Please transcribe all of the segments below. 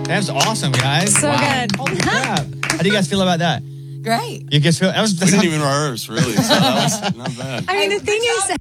That was awesome, guys. So good. Holy crap. How do you guys feel about that? Great. You guys feel that was We didn't even rehearse, really. So that was not bad. I mean, the thing is,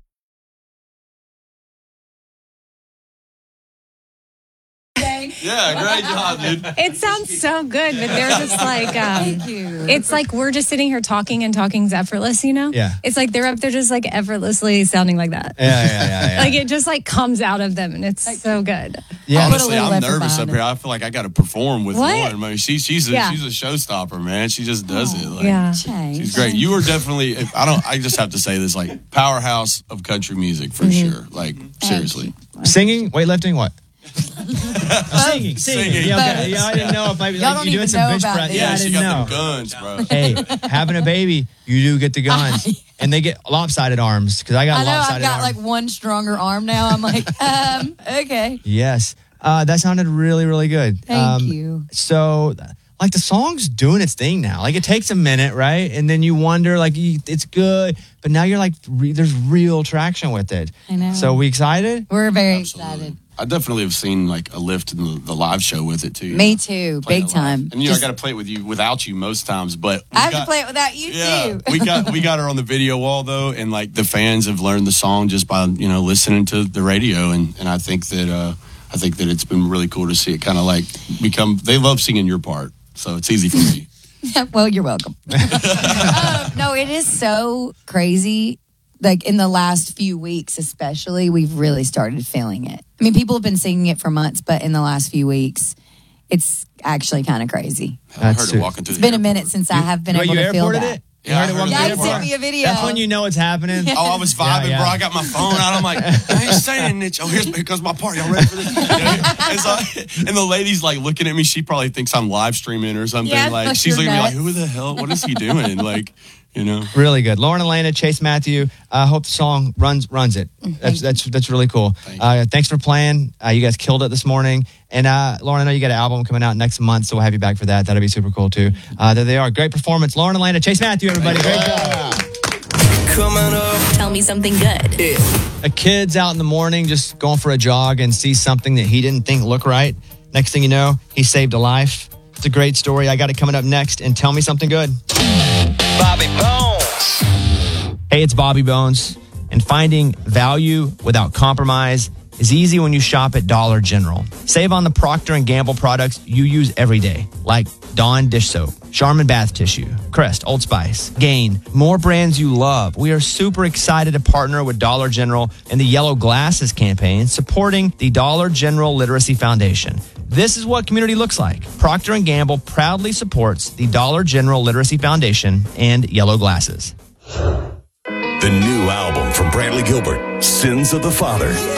Yeah, great job, dude. it sounds so good, but they're just like, Thank you. it's like we're just sitting here talking, and talking's effortless, you know? Yeah. It's like they're up there just like effortlessly sounding like that. Yeah. Like it just like comes out of them, and it's so good. Yeah. Honestly, little I'm effort nervous behind up here. I feel like I got to perform with What? Lauren. I mean, she's a showstopper, man. She just does it. Like, Yeah. she's great. You are definitely. I just have to say this, like powerhouse of country music for sure. Like seriously. Singing, weightlifting, what? Singing. Yeah, okay. Yeah, I didn't know if maybe Y'all like don't you doing even some know bench about press. this. Yeah, I she didn't got know. the guns, bro. Hey, having a baby, you do get the guns, and they get lopsided arms because I got I know I've lopsided got arms. like one stronger arm now. I'm like, okay. Yes, that sounded really, really good. Thank you. So, like the song's doing its thing now. Like it takes a minute, right? And then you wonder, like it's good, but now you're like, there's real traction with it. I know. So we excited? We're very Absolutely. excited. I definitely have seen like a lift in the live show with it too. Me too. Playing Big it live. time. And I got to play it without you most times, but I have to play it without you Yeah, too. we got her on the video wall though, and like the fans have learned the song just by listening to the radio, and I think that it's been really cool to see it kind of like become. They love singing your part, so it's easy for me. Well, you're welcome. No, it is so crazy. Like in the last few weeks, especially, we've really started feeling it. I mean, people have been singing it for months, but in the last few weeks, it's actually kind of crazy. I heard it walking through. It's been a minute since I have been able you to feel airported that. it? Yeah, I You heard it heard walking it. through Yeah, the he sent airport? me a video. That's when you know it's happening. Oh, I was vibing, Yeah. bro. I got my phone out. I'm like, I ain't saying it. Oh, here comes my part. Y'all ready for this? And the lady's like looking at me. She probably thinks I'm live streaming or something. Yeah, like like she's you're looking at me like, nuts. who the hell? What is he doing? Like, Really good. Lauren Elena, Chase Matthew. Hope the song runs it. That's really cool. Thanks for playing. You guys killed it this morning. And Lauren, I know you got an album coming out next month, so we'll have you back for that. That'll be super cool too. There they are. Great performance. Lauren Elena, Chase Matthew, everybody. Great job. Coming up. Tell me something good. A kid's out in the morning just going for a jog and sees something that he didn't think looked right. Next thing you know, he saved a life. It's a great story. I got it coming up next. And tell me something good. Bobby Bones. Hey, it's Bobby Bones. And finding value without compromise is easy when you shop at Dollar General. Save on the Procter & Gamble products you use every day, like Dawn dish soap, Charmin bath tissue, Crest, Old Spice, Gain, more brands you love. We are super excited to partner with Dollar General in the Yellow Glasses campaign, supporting the Dollar General Literacy Foundation. This is what community looks like. Procter & Gamble proudly supports the Dollar General Literacy Foundation and Yellow Glasses. The new album from Bradley Gilbert, Sins of the Father.